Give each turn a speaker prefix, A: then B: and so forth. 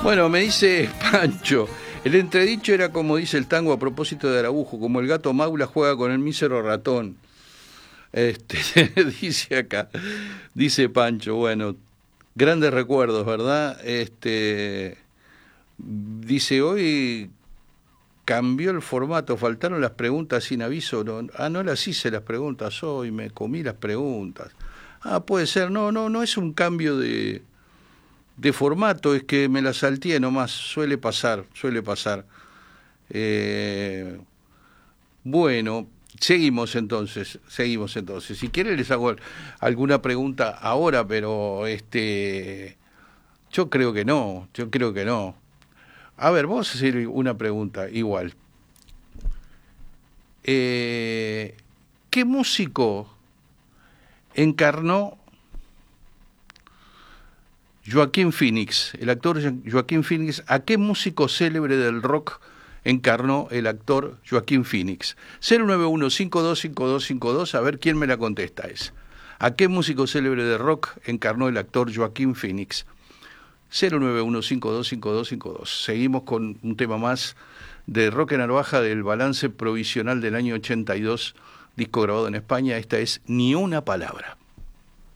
A: Bueno, me dice Pancho, el entredicho era como dice el tango a propósito de Araujo, como el gato Maula juega con el mísero ratón. Dice acá, dice Pancho, bueno, grandes recuerdos, ¿verdad? Dice, hoy cambió el formato, faltaron las preguntas sin aviso. No las hice las preguntas hoy, me comí las preguntas. Puede ser, no es un cambio de formato, es que me la salteé nomás, suele pasar. Bueno, seguimos entonces. Si quieren les hago alguna pregunta ahora, pero yo creo que no. A ver, vamos a hacer una pregunta igual. ¿Qué músico encarnó Joaquín Phoenix? El actor Joaquín Phoenix, ¿a qué músico célebre del rock encarnó el actor Joaquín Phoenix? 091-525252, a ver quién me la contesta es. ¿A qué músico célebre de rock encarnó el actor Joaquín Phoenix? 091-525252. Seguimos con un tema más de Roque Narvaja, del balance provisional del año 82, disco grabado en España. Esta es Ni una palabra.